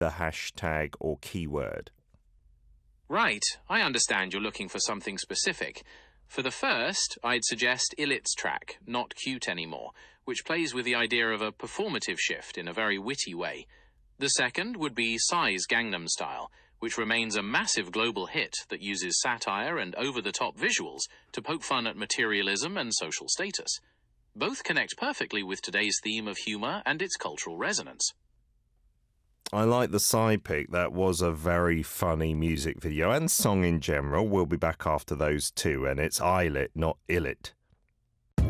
the hashtag or keyword. Right, I understand you're looking for something specific. For the first, I'd suggest Illit's track, Not Cute Anymore, which plays with the idea of a performative shift in a very witty way. The second would be Psy's Gangnam Style, which remains a massive global hit that uses satire and over-the-top visuals to poke fun at materialism and social status. Both connect perfectly with today's theme of humour and its cultural resonance. I like the side pick. That was a very funny music video and song in general. We'll be back after those two, and it's Islet, not Illit.